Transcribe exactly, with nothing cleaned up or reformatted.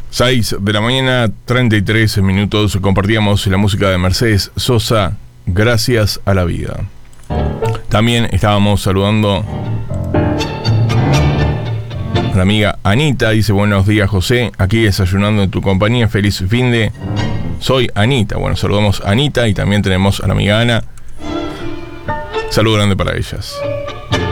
seis de la mañana, treinta y tres minutos. Compartíamos la música de Mercedes Sosa, Gracias a la Vida. También estábamos saludando a la amiga Anita. Dice: buenos días, José, aquí desayunando en tu compañía, feliz finde. Soy Anita. Bueno, saludamos a Anita y también tenemos a la amiga Ana. Saludo grande para ellas.